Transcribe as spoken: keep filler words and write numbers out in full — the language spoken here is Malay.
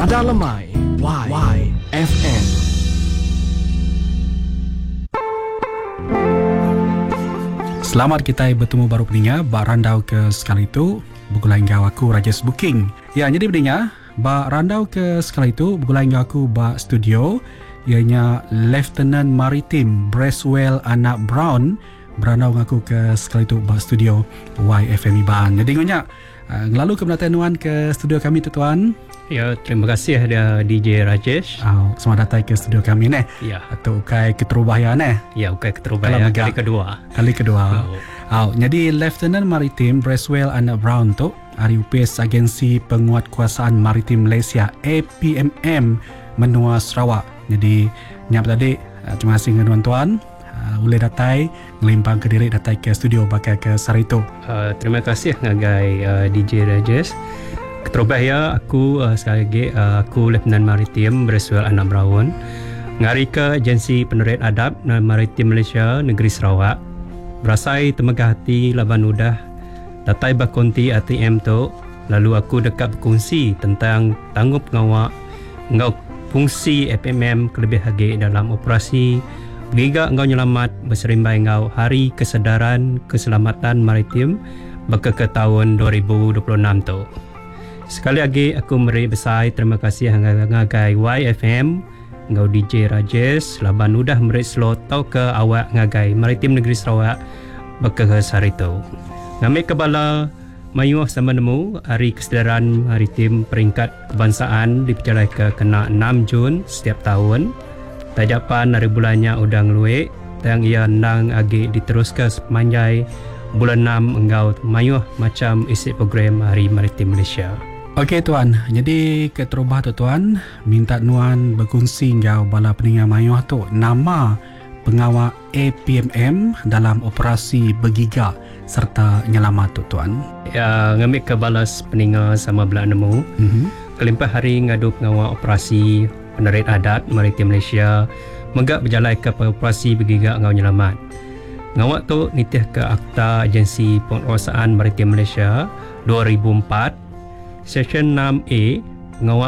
Radar Lemai Y, y F M. Selamat kita bertemu baru pendengar Bak Randau ke sekali itu bergulai dengan aku Rajesh Booking. Ya, jadi pendengar Bak Randau ke sekali itu bergulai dengan aku Bak Studio, ianya Lieutenant Maritim Bracewell Anak Brown berandau dengan aku ke sekali itu Bak Studio Y F M Iban. Jadi ingatnya uh, lalu ke Tuan ke studio kami tuan. Ya, terima kasih ada D J Rajesh. Oh, selamat datang ke studio kami ni. Ya. Atau ukai keterubahayaan ni. Ya, ukai keterubahayaan kali kedua. Kali kedua. Oh. Oh, jadi Lieutenant Maritim Bracewell Anak Brown tu Ahli U P S Agensi Penguatkuasaan Maritim Malaysia A P M M Menua Sarawak. Jadi nyap tadi, terima kasih dengan tuan-tuan. Uh, boleh datai ngelimpang ke diri datai ke studio bakal ke Sarito. Uh, terima kasih ngagai uh, D J Rajesh. Keterubah ya, aku uh, sekali lagi uh, aku Lieutenant Maritim Bracewell Anak Brown ngari ke Agensi Penerit Adab Maritim Malaysia Negeri Sarawak. Berasai temegah hati laban udah datai bakonti A T M tu, lalu aku dekat berkongsi tentang tanggup pengawak ngau fungsi F M M kelebih lagi dalam operasi Giga Engkau Nyelamat berserimbai ngau Hari Kesedaran Keselamatan Maritim baka ke tahun dua ribu dua puluh enam tu. Sekali lagi aku meri besar terima kasih ngagai Y F M ngau D J Rajesh laban udah meri slot tau ke awak ngagai Maritim Negeri Sarawak baka ke Sarito. Ngambil kebala mayuh sama nemu Hari Kesedaran Maritim peringkat kebangsaan dipercayai ke kena enam Jun setiap tahun. Tajapan hari bulannya udang luik yang ia nang agi diteruskan sepanjang bulan enam enggau mayuh macam isi program Hari Maritim Malaysia. Okey tuan, jadi keterubah tu tuan minta nuan berkongsi ngau bala peninggal mayuh tu nama pengawal A P M M dalam operasi Bergiga serta Nyelamat tu tuan. Ya, ngambil ke balas peninggal sama belah nemu. Mm-hmm. Kelimpah hari ngadu pengawal operasi Penerit Adat Maritim Malaysia megak berjalan ke operasi Bergiga ngau Nyelamat. Ngawak tu nitih ke Akta Agensi Penguasaan Maritim Malaysia dua ribu empat Seksyen enam A. Pengawal